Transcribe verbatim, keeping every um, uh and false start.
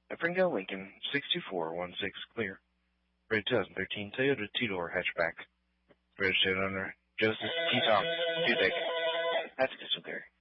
Springdale Lincoln, six two four one six clear. For a twenty thirteen Toyota two-door hatchback. Registered owner Joseph T. Thomas, Tuesday. That's Crystal Clear.